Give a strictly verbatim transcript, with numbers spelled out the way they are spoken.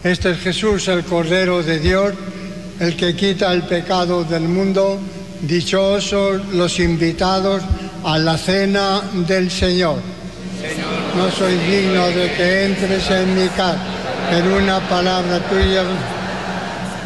Este es Jesús, el Cordero de Dios, el que quita el pecado del mundo. Dichosos los invitados a la cena del Señor. No soy digno de que entres en mi casa, pero una palabra tuya